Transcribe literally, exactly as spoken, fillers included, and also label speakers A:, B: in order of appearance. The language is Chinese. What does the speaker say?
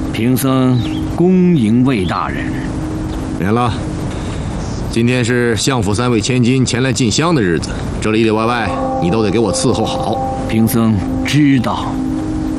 A: 贫僧恭迎魏大人。
B: 免了。今天是相府三位千金前来进香的日子，这里里外外你都得给我伺候好。
A: 贫僧知道。